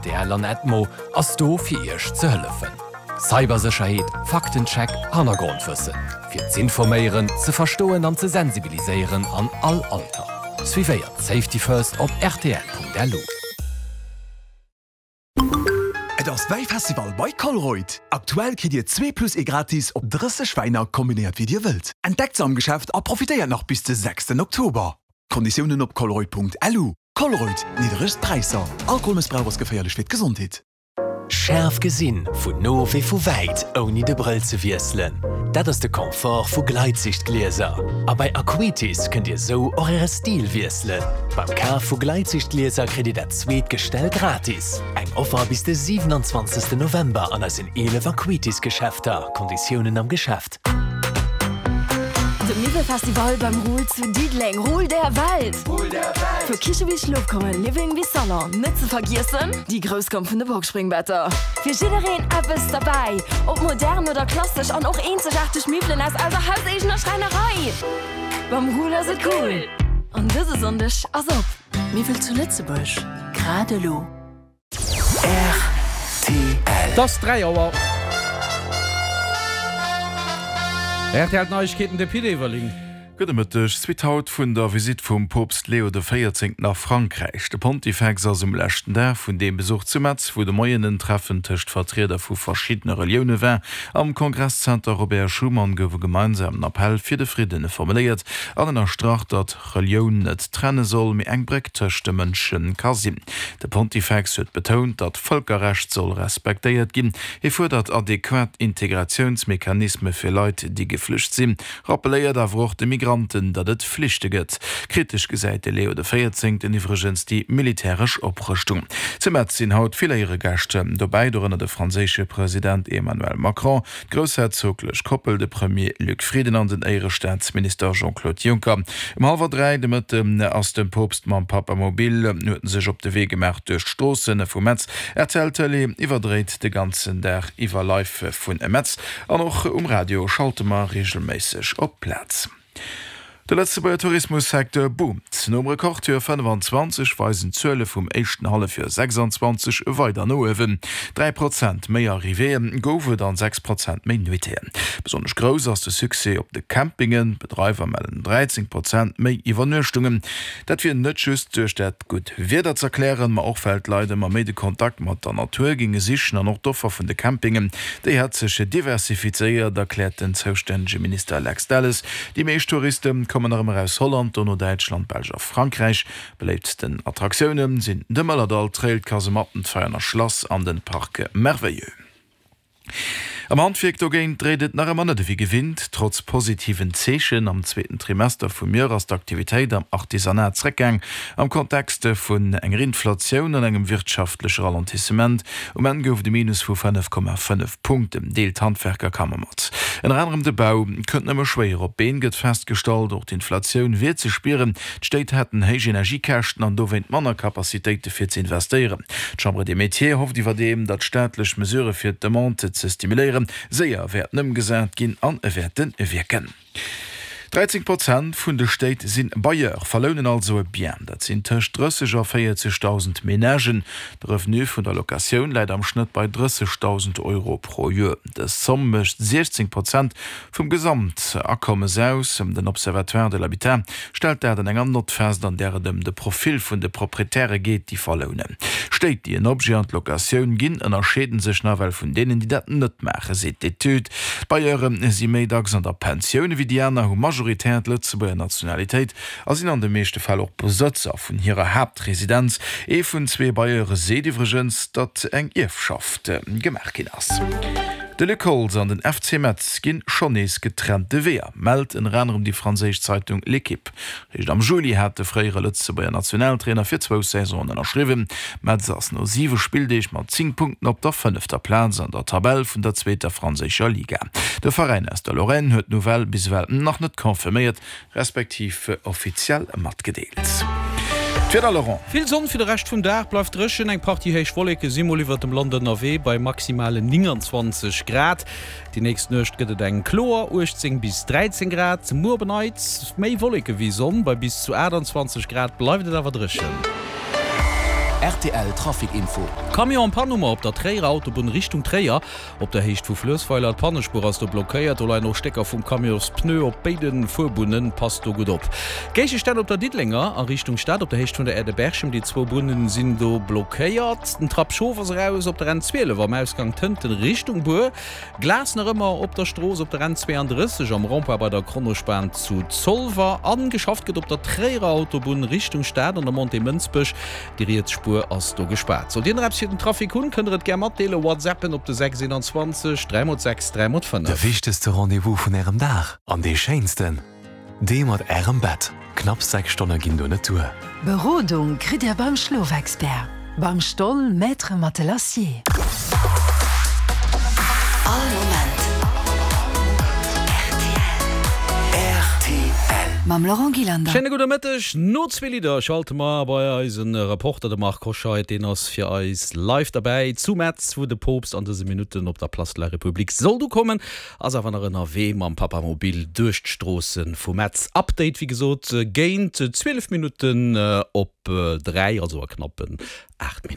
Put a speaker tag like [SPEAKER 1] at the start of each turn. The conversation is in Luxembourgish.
[SPEAKER 1] RTL an Edmo ass do fir ihrch ze hëllefen. Cybersicherheit, Faktencheck, Hintergrundwissen. Fir zu informieren, zu verstoen an zu sensibilisieren an all Alter. Zwiefeiert Safety First op rtl.lu.
[SPEAKER 2] Das Weihfestival bei Colruyt. Aktuell kriegt ihr 2+1 gratis op 30 Schweiner kombiniert wie ihr wollt. Entdeckt am Geschäft und profitiert noch bis zum 6. Oktober. Konditionen op colruyt.lu. Colruyt, niedriges Preiser. Alkoholmissbrauch ist gefährlich für die Gesundheit.
[SPEAKER 3] Schärf gesinn vun no wie vu weit oni de Brill ze wieselen. Dat ass de Komfort vu Gleitsichtgläser. A bei Aquitis könnt ihr so eure Stil wieselen. Beim Kar vu Gleitsichtgläser kredit dat Zweetgestell gratis. Eg Offer bis de 27. November an as in 11 Aquitis-Geschäfter. Konditionen am Geschäft.
[SPEAKER 4] Zum Nibelfestival beim Ruhl zu Diedling. Ruhl der Welt.
[SPEAKER 5] Ruhl der Welt.
[SPEAKER 4] Für Kische wie Schluff kommen Living wie Salon. Nicht zu vergessen, die Größkampf von der Burgspringbetter. Für jederin etwas dabei. Ob modern oder klassisch und auch 180 Möbeln als hauseigene Schreinerei. Beim Ruhl ist es cool. Und das ist sondisch, als ob.
[SPEAKER 6] Wie viel zu Lützeburg? Gerade lo.
[SPEAKER 3] RTL.
[SPEAKER 7] Das 3 Uhr. RTL Neuigkeiten der PD-Verling.
[SPEAKER 8] Gëttemëttech Zwihaut vun der Visit vum Popst Leo XIV nach Frankreich. De Pontifex ass lächten der vun dem Besuch zu Metz, wo de Moienen Treffen tëcht Vertreter vu verschiedene Religioune wär. Am Kongresscenter Robert Schumann gowe gemeinsam Appell fir de Friedene formuliert, an den Erstracht, dat Religioun net trenne soll mé engbrek töchte Mënschen kasinn. De Pontifex huet betont, dat Völkerrecht soll respektéiert ginn, fuhr dat adäquat Integrationsmechanisme fir Leute, die geflücht sinn, rappeléiert awoch de Migranten, dat et Pflichte gëtt. Kritisch gesäite Leo XIV in iwregens die militärisch Oprüstung. Zum Metz sinn haut viele ihre Gäste, dabei durnnner der franzésche Präsident Emmanuel Macron, großherzoglech Koppel de Premier Luc Frieden an den eire Staatsminister Jean-Claude Juncker. Um 2:30 mit aus dem Popst man Papamobil hueten sech op de Weg gemerkt durch Stossen vu Metz, erzählte iwwerdreht de ganzen der iwwer live vun Metz, an noch Radio Schaltemer regelmäßig op Platz. Der letzte bei Tourismussektor boomt. No Rekordteur 25 weisen Zölle vom 1. Halbjahr 26 weiter nowen. 3% mehr Arriveen, gowe dann 6% mehr Nuitéen. Besonders groß als der Succès op de Campingen, Betreiber melden 13% mehr Übernüchtungen. Dat wir net just durch dat gut wieder zu erklären, ma auch fällt leider ma mede Kontakt mit der Natur ginge sich an noch Doffer von de Campingen. Die hat sich diversifiziert, erklärt den zuständige Minister Alex Dallas. Die meisten Touristen kommen aus Holland, Deutschland, Belgien, Frankreich. Beleebtsten Attraktionen sind de Möllerdal Trail, Kasematten, Feierner Schloss an den Park Merveilleux. Am Handwerktogen redet nach Mann wie gewinnt, trotz positiven Zechen am 2. Trimester vum Jahr as d'Aktivitéit am Artisanatsregang am Kontexte vun enger Inflationun an engem wirtschaftliche Ralentissement en gouf de Minus vu 5,5 Punkten deelt Handwerkerkammer mat. En anderem de Bau kënnt immer schwéier op Been gët feststalt durch d'Inflationun wie ze spieren, steet hätten heich Energiekächten an dowent Mannerkapazitéite fir ze investieren. Chambre des Métiers hofft iwwer dem, dat staatlech Mesure fir de Monte ze stimulieren, sehr werden umgesät gin an werden wirken. 13% vun de State sind Bayer verlonen also bien. Dat sind töcht 30.000 Ménagen. Der Revenu vun der Lokation leider am Schnitt bei 30.000 Euro pro Jahr. Das Somme mischt 16% vom Gesamtakkommes aus. Den Observatoire de l'Habitat stellt den eng anderen fest, an der dem de Profil vun de Proprietäre geht, die verlonen. Steht die en Obje an Lokation ginn ënnerscheden sech nawel vun denen, die dat net mache se detüt. Bayern si méidags an der Pensionioune wie die Anna Majorität Lützeburger Nationalität als in an de meeste Fall auch Besitzer vun ihrer Hauptresidenz vun 2 Bayiere Seedivregens dat eng Ifschaft gemerk ass. De Lecols an den FC Metz ginn schonees getrennte Wehr, meldt en Renner die Französisch Zeitung L'Equipe. Recht am Juli hat de freiere Lützeburger Nationaltrainer fir 2 Saisonen erschriven. Metz ass no 7 Spieldeich mat 10 Punkten op der 5. Platz an der Tabelle vun der 2. Französischer Liga. Der Verein aus der Lorraine huet Novel bis Welten noch net konfirmiert, respektiv offiziell mat gedeelt.
[SPEAKER 7] Viel Sonne für den Rest vom Tag bleibt drschen eng Party heich Wolke simuliert dem Londoner W bei maximalen 29 Grad. Die nächste Nacht geht eng Chlor 18 bis 13 Grad. Morgen méi Wolke wie Sonne bei bis zu 28 Grad bleibt aber drschen.
[SPEAKER 1] RTL Trafikinfo.
[SPEAKER 7] Kamion Pannummer op der Träerautobahn Richtung Träer, op der Hecht vu Flösweiler Pannespur as du blockéiert oder noch Stecker vum Kamions Pneu op beiden Vorbunden passt du gut op. Geiche stand op der Dietlinger a Richtung Stadt op der Hecht vun der Erde Bergchem, die 2 Bunden sind do blockéiert. Den Trappschofers raus op der N2 war Mausgang Tnten Richtung Bur. Glasner immer op der Stroos op der N32 am Rampa bei der Chronospan zu Zollver angeschafft get op der Träerautobahn Richtung Stadt an der Monte Münzbusch die Rietspur as du gespart. So den rapsierten Trafik hun kënnet ger mat dele WhatsAppen op de 626 306 305.
[SPEAKER 5] Der wichtigste Rendevous vun Ärem Dach an de Scheinsten. Dem mat Ärem Bett. Knapp 6 Stunden ginn du Natur.
[SPEAKER 6] Berodung krit er beim Schlowexpert. Beim Stoll Maître Matelassier.
[SPEAKER 9] All Moment. Mam Laurent Gilander.
[SPEAKER 7] Schöne gute Mittag, Notzwillider, schalte mal bei uns ein Reporter, der Marc Koscheit, den ist für uns live dabei, zu Metz, wo der Popst an diese Minuten auf der Platz der Republik soll du kommen, also wenn er in AW mit dem Papamobil durch die Straßen von Metz. Update, wie gesagt, gehen 12 Minuten auf 3, also knapp 8 Minuten.